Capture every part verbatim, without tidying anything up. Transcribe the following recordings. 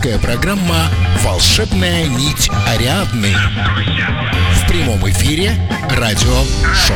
Авторская программа «Волшебная нить Ариадны». В прямом эфире радио «Шок».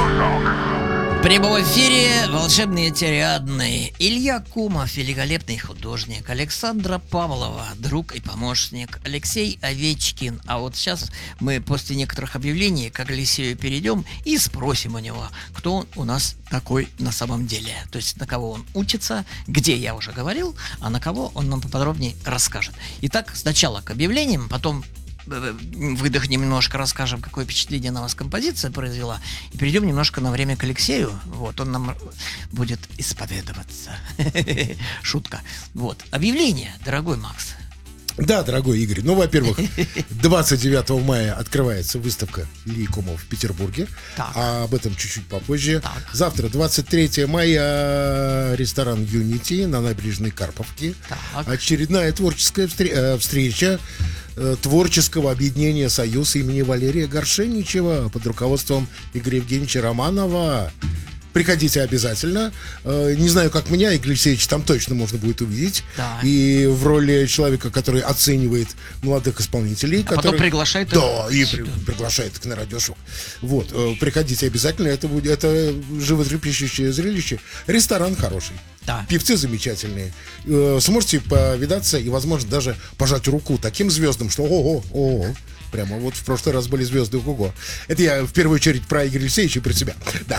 В прямом эфире волшебные Ариадны. Илья Кумов, великолепный художник. Александра Павлова, друг и помощник. Алексей Овечкин. А вот сейчас мы после некоторых объявлений к Алексею перейдем и спросим у него, кто он у нас такой на самом деле. То есть на кого он учится, где я уже говорил, а на кого он нам поподробнее расскажет. Итак, сначала к объявлениям, потом выдохнем немножко, расскажем, какое впечатление на вас композиция произвела, и перейдем немножко на время к Алексею. Вот, он нам будет исповедоваться. Шутка. Вот. Объявление, дорогой Макс. Да, дорогой Игорь. Ну, во-первых, двадцать девятого мая открывается выставка Ильи Кумова в Петербурге. Так. А об этом чуть-чуть попозже. Так. Завтра, двадцать третьего мая, ресторан Unity на набережной Карповки. Так. Очередная творческая встреча творческого объединения «Союз» имени Валерия Горшеничева под руководством Игоря Евгеньевича Романова. Приходите обязательно. Не знаю, как меня, Игорь Алексеевич, там точно можно будет увидеть. Да. И в роли человека, который оценивает молодых исполнителей. А которые... потом приглашает их. Да, и при... приглашает их на радиошоу. Вот, приходите обязательно. Это будет, это животрепещущее зрелище. Ресторан хороший. Да. Певцы замечательные. Сможете повидаться и, возможно, даже пожать руку таким звездам, что ого, ого. Прямо вот в прошлый раз были звезды ого. Это я в первую очередь про Игоря Алексеевича и про себя. Да.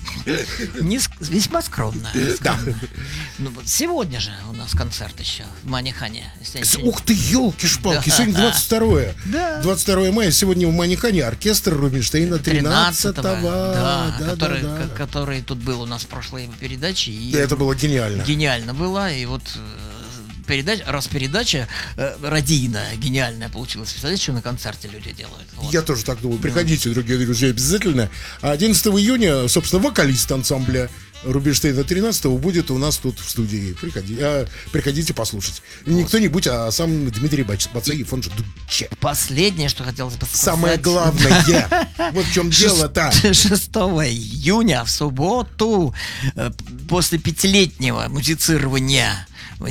Не, весьма скромно. Да. Ну, вот сегодня же у нас концерт еще в Манихане. Ух ты, елки-шпалки, да. Сегодня двадцать второе. Да. двадцать второе мая, сегодня в Манихане оркестр Рубинштейна тринадцатого. Да, да, который, да, да. который тут был у нас в прошлой передаче. И да, это было гениально. Гениально было, и вот... Передач, раз передача э, радийная, гениальная получилась. Представляете, что на концерте люди делают? Вот. Я тоже так думаю. Приходите, дорогие друзья, обязательно. одиннадцатого июня, собственно, вокалист ансамбля Рубинштейна тринадцатого будет у нас тут в студии. Приходите, а, приходите послушать. И не кто-нибудь, а сам Дмитрий Бацаев, он же Дудче. Последнее, что хотелось бы сказать. Самое главное. Вот в чем дело-то. шестого июня, в субботу, после пятилетнего музицирования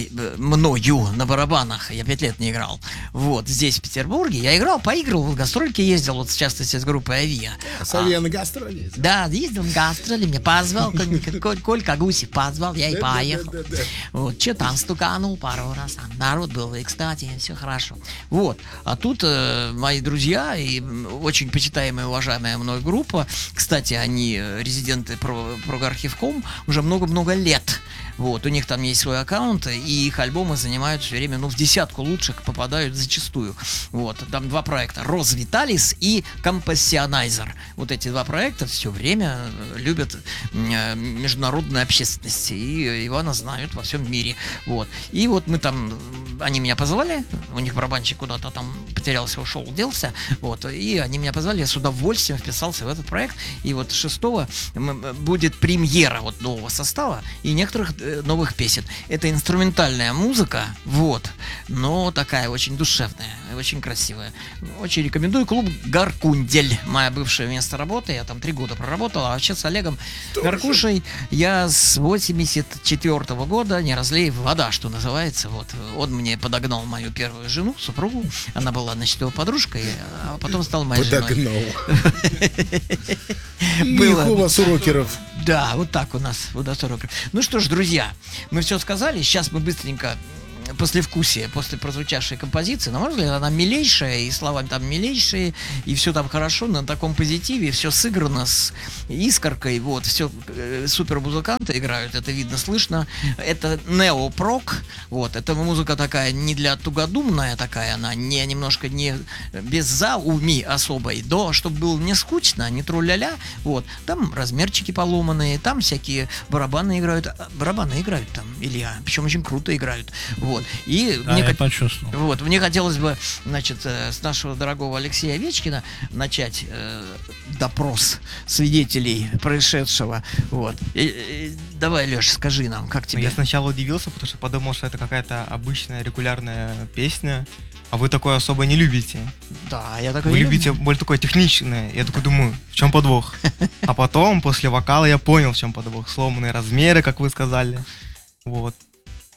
мною на барабанах, я пять лет не играл. Вот, здесь, в Петербурге, я играл, поиграл, в гастрольке ездил, вот в частности с группой Авиа. С Авиа на гастроли ездил? Да, ездил на гастроли, меня позвал, Колька Гусев позвал, я и поехал. Вот, что там стуканул пару раз, народ был, и, кстати, все хорошо. Вот, а тут э, мои друзья и очень почитаемая, уважаемая мной группа, кстати, они резиденты Прогорхивком уже много-много лет. Вот, у них там есть свой аккаунт, и их альбомы занимают все время, ну, в десятку лучших попадают зачастую. Вот, там два проекта, Роз Виталис и Компассионайзер. Вот эти два проекта все время любят международную общественность, и Ивана знают во всем мире. Вот, и вот мы там, они меня позвали, у них барабанщик куда-то там потерялся, ушел, делся, вот, и они меня позвали, я с удовольствием вписался в этот проект, и вот шестого будет премьера вот нового состава и некоторых новых песен. Это инструментальная музыка, вот, но такая очень душевная, очень красивая. Очень рекомендую. Клуб Гаркундель, мое бывшее место работы, я там три года проработал, а вообще с Олегом Тоже. Гаркушей я с восемьдесят четвёртого года, не разлей вода, что называется, вот, он мне подогнал мою первую жену, супругу, она была, значит, его подружкой, а потом стала моей подогнал. женой. Было у вас у рокеров. Да, вот так у нас у нас урокеров. Ну что ж, друзья, мы все сказали, сейчас мы быстренько послевкусие после прозвучавшей композиции, на мой взгляд, она милейшая, и слова там милейшие, и все там хорошо, на таком позитиве, все сыграно с искоркой, вот, все э, супер музыканты играют, это видно, слышно, это неопрок, вот, это музыка такая не для тугодумная такая, она не немножко не без зауми особой, до, чтобы было не скучно, не тру-ля-ля, вот, там размерчики поломанные, там всякие барабаны играют, барабаны играют там, Илья, причем очень круто играют, вот. Вот. И да, мне я почувствовал. Вот, мне хотелось бы, значит, с нашего дорогого Алексея Овечкина начать э, допрос свидетелей происшедшего. Вот. И, и, давай, Леш, скажи нам, как тебе? Я сначала удивился, потому что подумал, что это какая-то обычная регулярная песня, а вы такое особо не любите. Да, я такой Вы не любите люблю. более такое техничное. Я такой думаю, в чем подвох? А потом, после вокала, я понял, в чем подвох. Сломанные размеры, как вы сказали. Вот.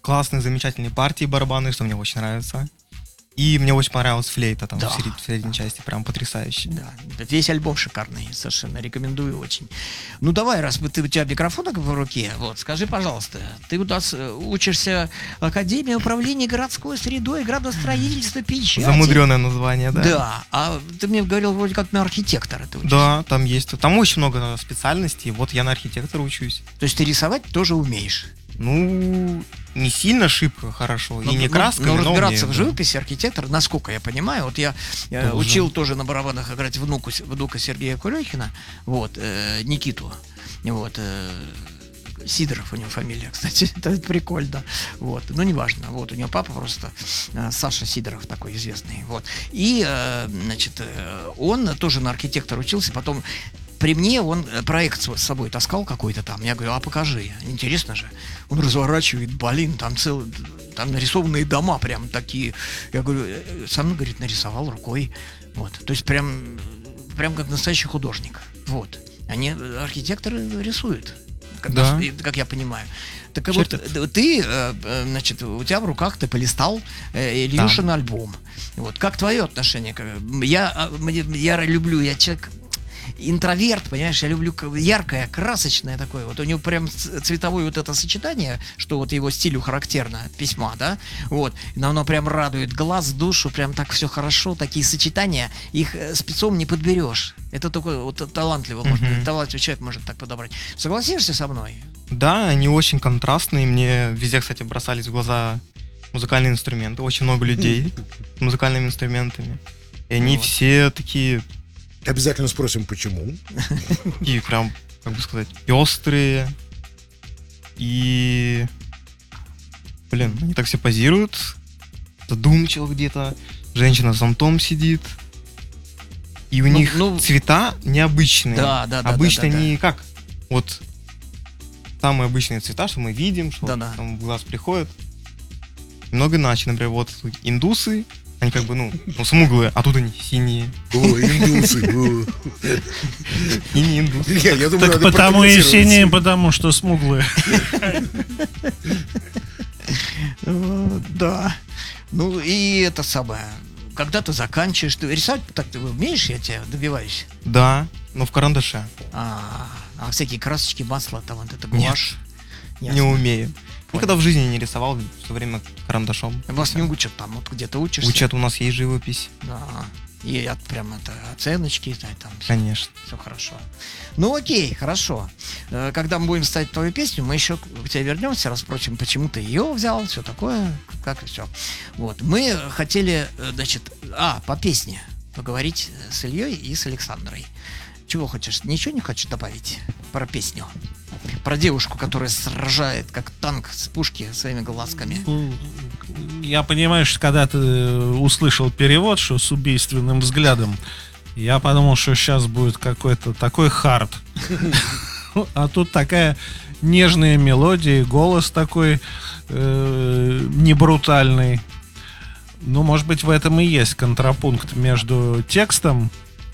классные, замечательные партии барабаны, что мне очень нравится. И мне очень понравилась флейта там да. в, серед, в средней части, прям потрясающе. Да, весь альбом шикарный, совершенно рекомендую очень. Ну давай, раз ты, у тебя микрофон в руке, вот, скажи, пожалуйста, ты у нас учишься в Академии управления городской средой, градостроительства, печати. Замудренное название, да. Да, а ты мне говорил, вроде как на архитектора ты учишься. Да, там есть, там очень много специальностей, вот я на архитектора учусь. То есть ты рисовать тоже умеешь? Ну, не сильно шибко хорошо, но, и не красками, но, но но разбираться умею, в живописи архитектор, насколько я понимаю, вот я э, учил тоже на барабанах играть внуку, внука Сергея Курехина, вот, э, Никиту, вот, э, Сидоров у него фамилия, кстати, это прикольно, вот, но неважно, вот, у него папа просто э, Саша Сидоров такой известный, вот, и, э, значит, э, он тоже на архитектора учился, потом при мне он проект с собой таскал какой-то там. Я говорю, а покажи, интересно же. Он разворачивает, блин, там целые, там нарисованные дома прям такие. Я говорю, со мной, говорит, нарисовал рукой. Вот. То есть прям, прям как настоящий художник. Вот. Они, архитекторы, рисуют, как, да. нас, как я понимаю. Так вот, ты, значит, у тебя в руках ты полистал Ильюшин да. альбом. Вот. Как твое отношение? Я, я люблю, я человек... интроверт, понимаешь, я люблю яркое, красочное такое, вот у него прям цветовое вот это сочетание, что вот его стилю характерно, письма, да, вот, но оно прям радует глаз, душу, прям так все хорошо, такие сочетания, их спецом не подберешь, это только вот талантливый, mm-hmm. может, талантливый человек может так подобрать. Согласишься со мной? Да, они очень контрастные, мне везде, кстати, бросались в глаза музыкальные инструменты, очень много людей с музыкальными инструментами, и они вот. все такие... Обязательно спросим, почему. И прям, как бы сказать, пестрые. И... Блин, они так все позируют. Задумчиво где-то. Женщина с зонтом сидит. И у ну, них ну, цвета необычные. Да, да, да. Обычно да, да, они да. как? Вот самые обычные цвета, что мы видим, что да, да. там в глаз приходит. Немного иначе. Например, вот индусы. Они как бы, ну, ну, смуглые, а тут они синие. О, индусы. И не индусы. Я, я думаю, так потому и синие, потому что смуглые. Да. Ну и это самое. Когда ты заканчиваешь, ты рисовать так ты умеешь, я тебя добиваюсь? Да, но в карандаше. А, а всякие красочки, масла, там вот это гуашь? Не умею. Никогда в жизни не рисовал, все время карандашом. Вас не учат там, вот где-то учишься? Учат, у нас есть живопись. Да. И от, прям это оценочки, там. Конечно. Все, все хорошо. Ну окей, хорошо. Когда мы будем ставить твою песню, мы еще к тебе вернемся, расспросим, почему ты ее взял, все такое, как и все. Вот. Мы хотели, значит, а, по песне поговорить с Ильей и с Александрой. Чего хочешь? Ничего не хочешь добавить про песню? Про девушку, которая сражает, как танк с пушки своими глазками. Я понимаю, что когда ты услышал перевод, что с убийственным взглядом, я подумал, что сейчас будет какой-то такой хард. А тут такая нежная мелодия, голос такой не брутальный. Ну, может быть, в этом и есть контрапункт между текстом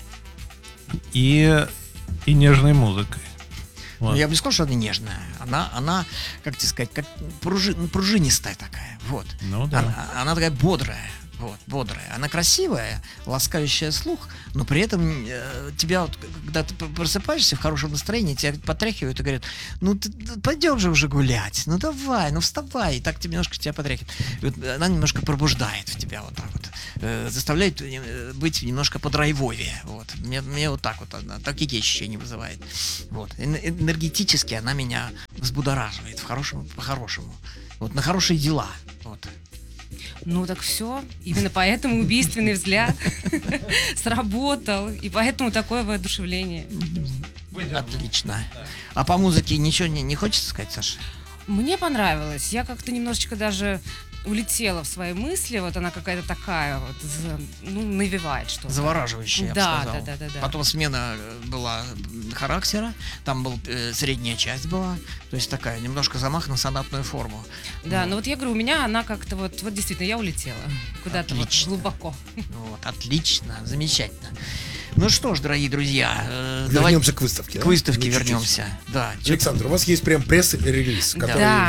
и, и нежной музыкой. Вот. Ну, я бы не сказал, что она нежная. Она, она как тебе сказать, как пружи, пружинистая такая. Вот. Ну, да. она, она такая бодрая. Вот, бодрая. Она красивая, ласкающая слух, но при этом э, тебя, вот, когда ты просыпаешься в хорошем настроении, тебя потряхивают и говорят, ну ты, пойдем же уже гулять, ну давай, ну вставай. И так тебе немножко тебя потряхивает. И вот она немножко пробуждает в тебя вот так вот, э, заставляет быть немножко подрайвовее. Вот. Мне, мне вот так вот, она, такие ощущения вызывает. Вот. Энергетически она меня взбудораживает в хорошем, по-хорошему. Вот, на хорошие дела. Вот. Ну так все, именно поэтому убийственный взгляд сработал, и поэтому такое воодушевление. Отлично. А по музыке ничего не, не хочется сказать, Саша? Мне понравилось. Я как-то немножечко даже улетела в свои мысли. Вот она какая-то такая, вот, ну, навевает что-то. Завораживающая, да, я бы сказал. Да, да, да, да. Потом смена была характера, там был, э, средняя часть была, то есть такая, немножко замах на сонатную форму. Да, вот. но вот я говорю, у меня она как-то вот, вот действительно, я улетела куда-то вот глубоко. Вот, отлично, замечательно. Ну что ж, дорогие друзья, э, вернемся давай, к выставке. К выставке ну, вернемся. Да, Александр, у вас есть прям пресс-релиз, который... Да.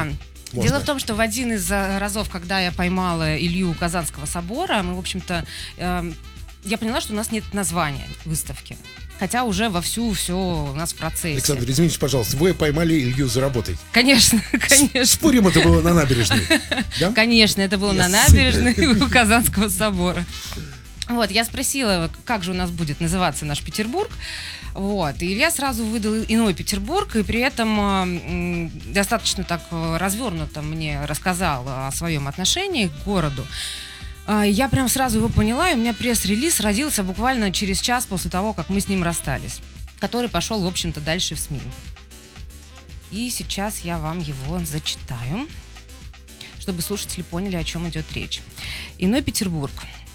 Можно. Дело в том, что в один из разов, когда я поймала Илью у Казанского собора, мы, в общем-то, э, я поняла, что у нас нет названия выставки. Хотя уже вовсю все у нас в процессе. Александр, извините, пожалуйста, вы поймали Илью за работой. Конечно, конечно. Спорим, это было на набережной. Да? Конечно, это было yes. на набережной у Казанского собора. Вот, я спросила, как же у нас будет называться наш Петербург. Вот, и Илья сразу выдал иной Петербург, и при этом м, достаточно так развернуто мне рассказал о своем отношении к городу. Я прям сразу его поняла, и у меня пресс-релиз родился буквально через час после того, как мы с ним расстались, который пошел, в общем-то, дальше в СМИ. И сейчас я вам его зачитаю, чтобы слушатели поняли, о чем идет речь. Иной Петербург.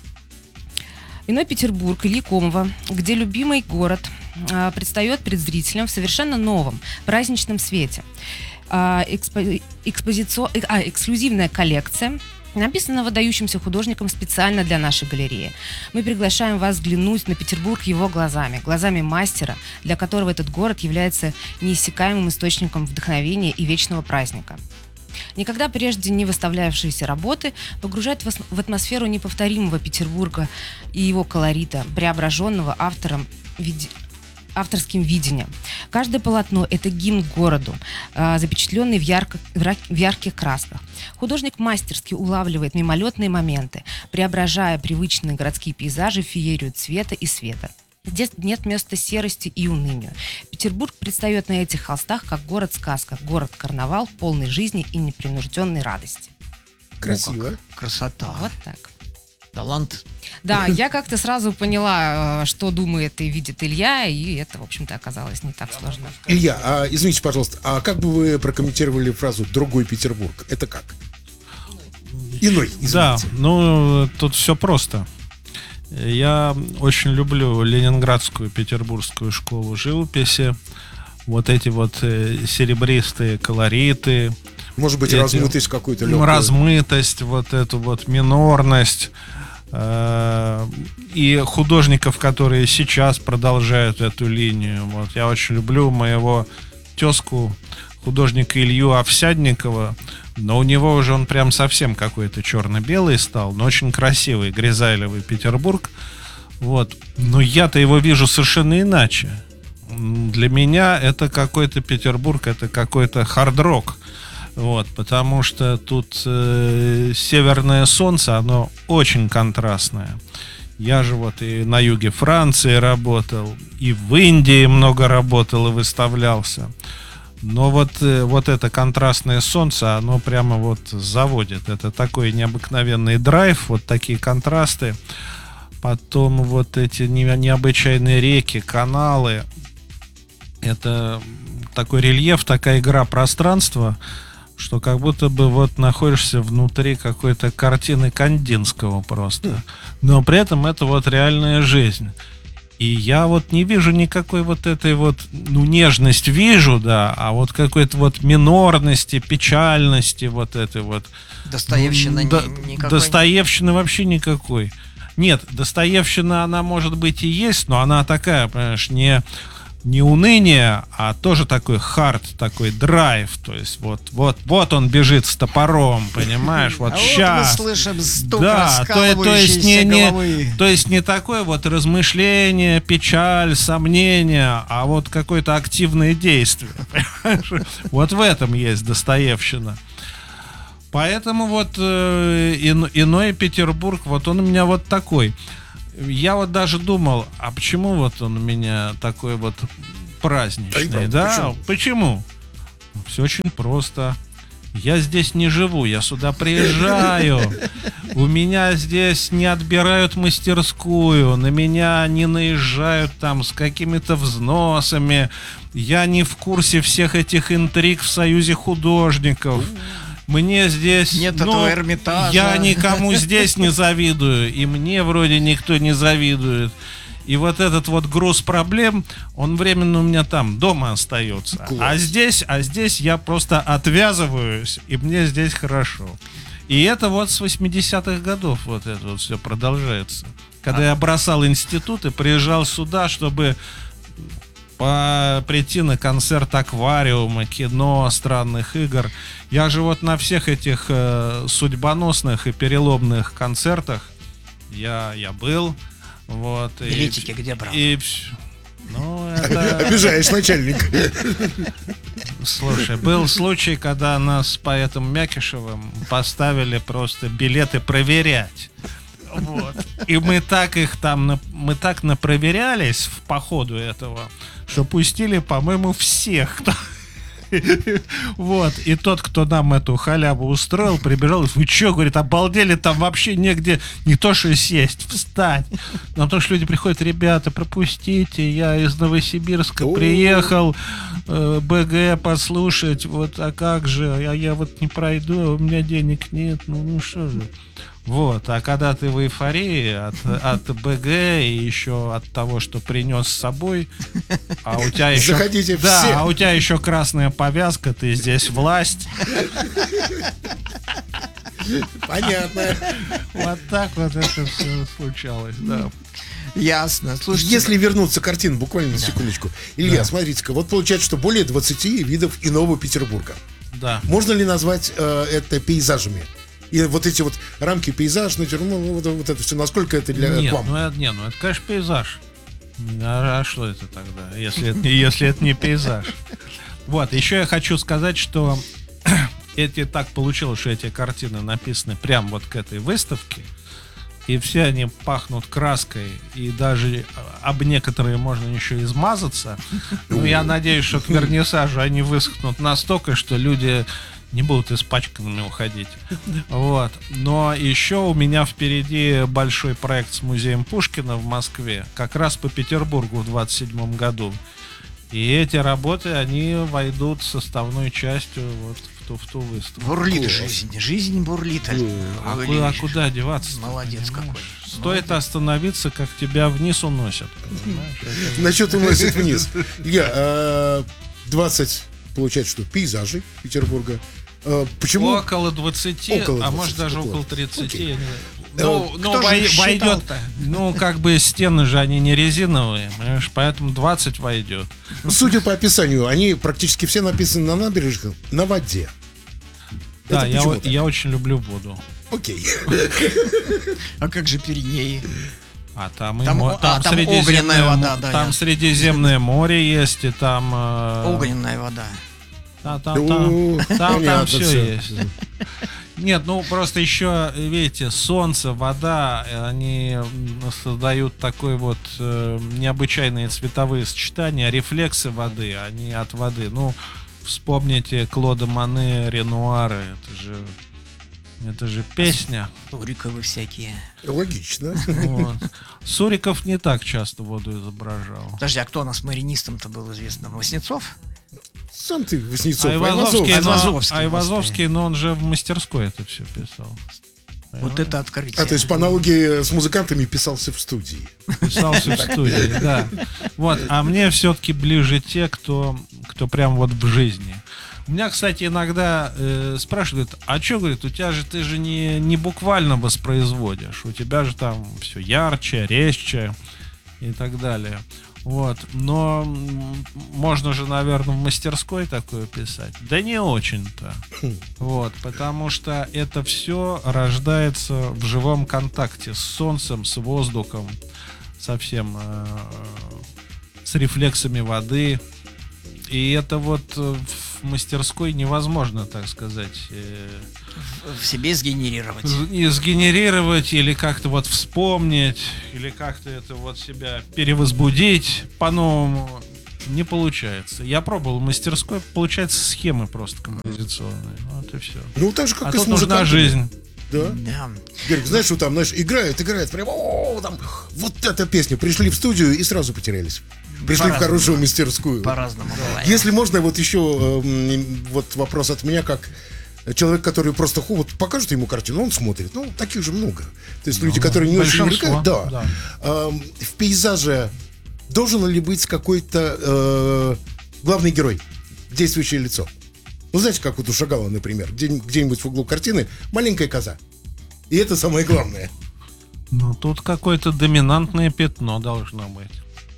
Иной Петербург Ильи Комова, где любимый город а, предстает перед зрителем в совершенно новом, праздничном свете. А, экспо- экспозицио- а, эксклюзивная коллекция, написана выдающимся художником специально для нашей галереи. Мы приглашаем вас взглянуть на Петербург его глазами, глазами мастера, для которого этот город является неиссякаемым источником вдохновения и вечного праздника. Никогда прежде не выставлявшиеся работы погружают вас в атмосферу неповторимого Петербурга и его колорита, преображенного автором виде... авторским видением. Каждое полотно – это гимн городу, э, запечатленный в, ярко... в ярких красках. Художник мастерски улавливает мимолетные моменты, преображая привычные городские пейзажи в феерию цвета и света. Здесь нет места серости и унынию. Петербург предстает на этих холстах как город-сказка, город-карнавал, полный жизни и непринужденной радости. Красиво. Ну, красота. Вот так. Талант. Да, я как-то сразу поняла, что думает и видит Илья, и это, в общем-то, оказалось не так сложно. Илья, а, извините, пожалуйста, а как бы вы прокомментировали фразу «другой Петербург»? Это как? Иной, извините. Да, ну, тут все просто. Я очень люблю ленинградскую петербургскую школу живописи. Вот эти вот серебристые колориты. Может быть, эти, размытость какую-то легкую. Размытость, вот эту вот минорность. И художников, которые сейчас продолжают эту линию. Вот я очень люблю моего тезку, художника Илью Овсядникова. Но у него уже он прям совсем какой-то черно-белый стал, но очень красивый, гризайлевый Петербург. Вот. Но я-то его вижу совершенно иначе. Для меня это какой-то Петербург, это какой-то хард-рок. Вот, потому что тут э, северное солнце, оно очень контрастное. Я же вот и на юге Франции работал, и в Индии много работал и выставлялся. Но вот, вот это контрастное солнце, оно прямо вот заводит. Это такой необыкновенный драйв, вот такие контрасты. Потом вот эти необычайные реки, каналы. Это такой рельеф, такая игра пространства, что как будто бы вот находишься внутри какой-то картины Кандинского просто. Но при этом это вот реальная жизнь. И я вот не вижу никакой вот этой вот, ну, нежность вижу, да, а вот какой-то вот минорности, печальности вот этой вот. Достоевщины да, никакой. Достоевщины вообще никакой. Нет, Достоевщина, она может быть и есть, но она такая, понимаешь, не, не уныние, а тоже такой хард, такой драйв. То есть вот, вот, вот он бежит с топором, понимаешь, вот а сейчас. Вот мы слышим стук да, то, то есть не, головы. не, то есть не такое вот размышление, печаль, сомнение, а вот какое-то активное действие. Вот в этом есть Достоевщина. Поэтому вот э, иной Петербург, вот он у меня вот такой. Я вот даже думал, а почему вот он у меня такой вот праздничный, да? Почему? почему? Все очень просто. Я здесь не живу, я сюда приезжаю. У меня здесь не отбирают мастерскую, на меня не наезжают там с какими-то взносами. Я не в курсе всех этих интриг в Союзе художников. Мне здесь... Нет ну, этого Эрмитажа. Я никому здесь не завидую, и мне вроде никто не завидует. И вот этот вот груз проблем, он временно у меня там, дома остается. Класс. А здесь, а здесь я просто отвязываюсь, и мне здесь хорошо. И это вот с восьмидесятых годов вот это вот все продолжается. Когда а. я бросал институт и приезжал сюда, чтобы по, прийти на концерт аквариума, кино, странных игр. Я же вот на всех этих э, судьбоносных и переломных концертах я, я был. Вот, билетики и, где брал? И, ну, это... Обижаешь, начальник. Слушай, был случай, когда нас с поэтом Мякишевым поставили просто билеты проверять. Вот. И мы так их там, мы так напроверялись по ходу этого, что пустили, по-моему, всех, кто... Вот, и тот, кто нам эту халяву устроил, прибежал, вы что, говорит, обалдели, там вообще негде не то что сесть, встать. Но то, что люди приходят, ребята, пропустите, я из Новосибирска приехал, э, БГ послушать, вот, а как же, а я вот не пройду, у меня денег нет, ну, ну что же. Вот, а когда ты в эйфории от, от БГ и еще от того, что принес с собой, а у тебя еще, заходите да, все. А у тебя еще красная повязка, ты здесь власть. Понятно. Вот так вот это все случалось, да. Ясно. Слушайте, если вернуться к картине, буквально на да. секундочку. Илья, да. смотрите-ка, вот получается, что более двадцати видов иного Петербурга. Да. Можно ли назвать э, это пейзажами? И вот эти вот рамки пейзаж, ну, вот, вот это все, насколько это для нет, вам? Ну, это, нет, ну это, конечно, пейзаж. А, а что это тогда, если это, если это не пейзаж? Вот, еще я хочу сказать, что эти так получилось, что эти картины написаны прямо вот к этой выставке, и все они пахнут краской, и даже об некоторые можно еще измазаться. Но я надеюсь, что к вернисажу они высохнут настолько, что люди не будут испачканными уходить. Вот. Но еще у меня впереди большой проект с музеем Пушкина в Москве, как раз по Петербургу в двадцать седьмом году. И эти работы, они войдут составной частью вот в ту, в ту выставку. Бурлит жизнь, жизнь бурлит. А, а, куда, а куда деваться? Молодец какой. Стоит Молодец. Остановиться, как тебя вниз уносят. Насчет уносят вниз. Я двадцать, получается, что пейзажи Петербурга. Почему? Около двадцати, около двадцати, а может даже около, около тридцати. Ну, ну вой, войдет, ну, как бы стены же, они не резиновые, понимаешь, поэтому двадцать войдет. Судя по описанию, они практически все написаны на набережных, на воде. Да, я, я очень люблю воду. Окей. А как же Пиренеи? А там, там, и, а, там, там Средиземное, вода, да, там я... Средиземное море есть, и там... Э... Огненная вода. Да, там, там, там, там, там все, все есть. Нет, ну просто еще, видите, солнце, вода, они создают такой вот э, необычайные цветовые сочетания, рефлексы воды, они от воды. Ну, вспомните Клода Моне, Ренуара, это же, это же песня. Суриковы всякие. Логично. Вот. Суриков не так часто воду изображал. Подожди, а кто у нас маринистом-то был известным? Воснецов? Сам ты, Воснецов. Айвазовский, Айвазовский, но, Айвазовский, но он же в мастерской это все писал. Вот это открытие. А, то есть по аналогии с музыкантами писался в студии. Писался в студии, да. Вот, а мне все-таки ближе те, кто, кто прям вот в жизни. У меня, кстати, иногда э, спрашивают, а что, говорит, у тебя же, ты же не, не буквально воспроизводишь, у тебя же там все ярче, резче и так далее. Вот, но можно же, наверное, в мастерской такое писать. Да не очень-то. Вот, потому что это все рождается в живом контакте с солнцем, с воздухом, со всем, э, с рефлексами воды. И это вот в мастерской невозможно, так сказать, э, в себе сгенерировать. И сгенерировать, или как-то вот вспомнить, или как-то это вот себя перевозбудить по-новому. Не получается. Я пробовал в мастерской, получается схемы просто композиционные. Вот и все. Ну, так же, как а и тут с музыкантами. нужна жизнь. Да. Да. Герик, знаешь, что там, знаешь, играют, играют, прям, о, там, вот эта песня. Пришли в студию и сразу потерялись. Пришли по-разному. В хорошую мастерскую. По-разному бывает. Если можно, вот еще э, вот вопрос от меня, как человек, который просто вот покажет ему картину, он смотрит. Ну, таких же много. То есть ну, люди, которые не очень увлекают. Да. да. Э, в пейзаже должен ли быть какой-то э, главный герой, действующее лицо? Ну, знаете, как вот у Шагала, например, где- где-нибудь в углу картины маленькая коза. И это самое главное. Ну, тут какое-то доминантное пятно должно быть.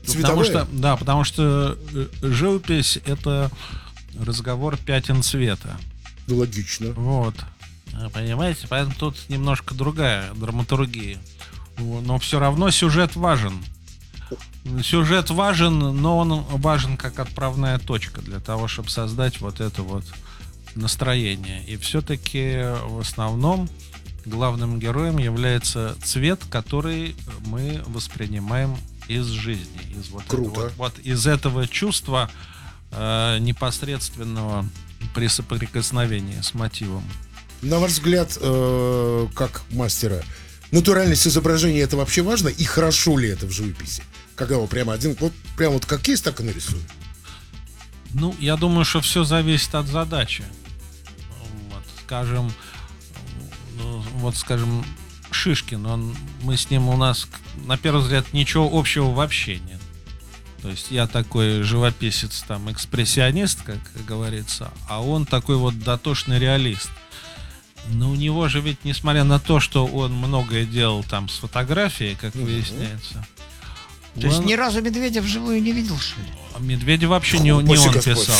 Цветовая? Потому что, да, потому что живопись — это разговор пятен цвета. Ну, логично. Вот. Понимаете, поэтому тут немножко другая драматургия. Но все равно сюжет важен. Сюжет важен, но он важен как отправная точка для того, чтобы создать вот это вот настроение. И все-таки в основном главным героем является цвет, который мы воспринимаем из жизни, из вот Круто. этого, вот из этого чувства э, непосредственного при соприкосновении с мотивом. На ваш взгляд, э, как мастера, натуральность изображения — это вообще важно? И хорошо ли это в живописи? Когда его прямо один, вот прямо вот как есть, так и нарисую. Ну, я думаю, что все зависит от задачи. Вот, скажем, вот, скажем, Шишкин, он, мы с ним, у нас, на первый взгляд, ничего общего вообще нет. То есть я такой живописец, там, экспрессионист, как говорится, а он такой вот дотошный реалист. Но у него же ведь, несмотря на то, что он многое делал там с фотографией, как mm-hmm. выясняется. То он... есть ни разу медведя вживую не видел, что ли? Медведя вообще не, не он писал.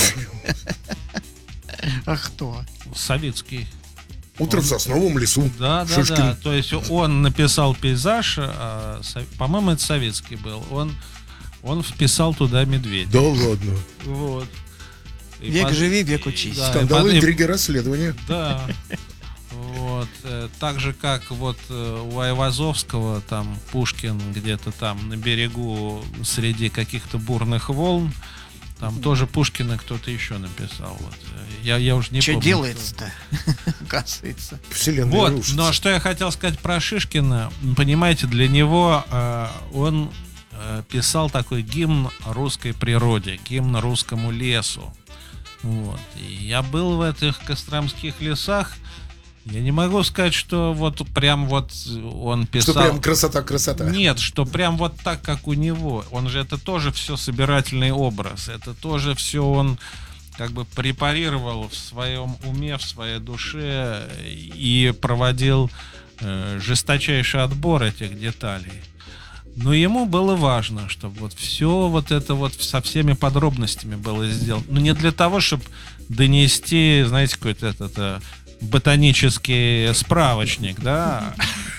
А кто? Савицкий. «Утро в сосновом лесу». Да, да, Шишкин. да. То есть он написал пейзаж, а, по-моему, это Савицкий был. Он, он вписал туда медведя. Да ладно. Вот. И век под... живи, век учись. Да, скандалы, под... интриги, расследования. Да. Вот. Так же, как вот у Айвазовского, там, Пушкин где-то там на берегу среди каких-то бурных волн, там тоже Пушкина кто-то еще написал. Вот. Я, я уже не что помню. Что делается-то, оказывается. Вселенная вот, рушится. Но что я хотел сказать про Шишкина, понимаете, для него э, он э, писал такой гимн русской природе, гимн русскому лесу. Вот. И я был в этих костромских лесах. Я не могу сказать, что вот прям вот он писал... Что прям красота-красота. Нет, что прям вот так, как у него. Он же это тоже все собирательный образ. Это тоже все он как бы препарировал в своем уме, в своей душе и проводил э, жесточайший отбор этих деталей. Но ему было важно, чтобы вот все вот это вот со всеми подробностями было сделано. Но не для того, чтобы донести, знаете, какой-то этот... это, ботанический справочник, да?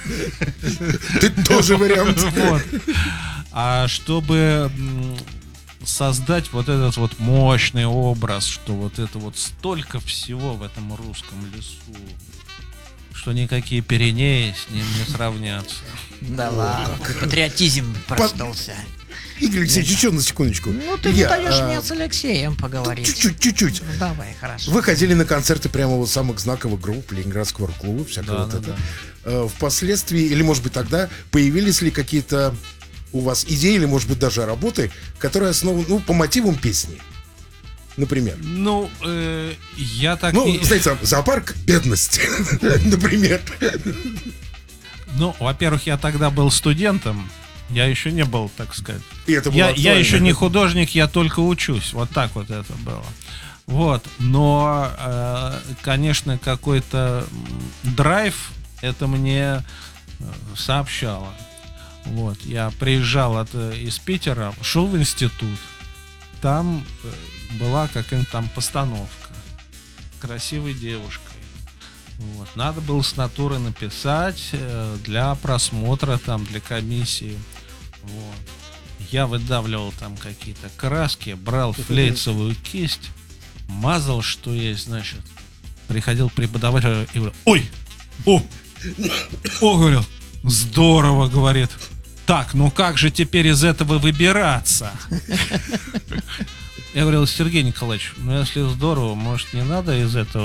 Ты тоже вариант. Вот. А чтобы создать вот этот вот мощный образ, что вот это вот столько всего в этом русском лесу, что никакие Пиренеи с ним не сравнятся. Да ладно, патриотизм проснулся. Игорь Алексеевич, еще на секундочку. Ну, ты не даешь мне с Алексеем поговорить. Чуть-чуть, чуть-чуть. Ну, давай, хорошо. Вы ходили на концерты прямо вот самых знаковых групп Ленинградского рок-клуба, всякого да, вот да, это. Да. Впоследствии, или, может быть, тогда появились ли какие-то у вас идеи, или, может быть, даже работы, которые основаны, ну, по мотивам песни? Например. Ну, э, я так... Ну, не... знаете, зоопарк, бедность, например. Ну, во-первых, я тогда был студентом. Я еще не был, так сказать. И это было я, я еще не художник, я только учусь. Вот так вот это было. Вот. Но, э, конечно, какой-то драйв это мне сообщало. Вот. Я приезжал от, из Питера, шел в институт. Там была какая-то там постановка. Красивой девушкой. Вот. Надо было с натуры написать э, для просмотра, там, для комиссии. Вот. Я выдавливал там какие-то краски, брал флейцевую кисть, мазал, что есть, значит. Приходил преподаватель и говорил: ой, о, о, говорил, здорово, говорит. Так, ну как же теперь из этого выбираться? Я говорил: Сергей Николаевич, ну если здорово, может, не надо из этого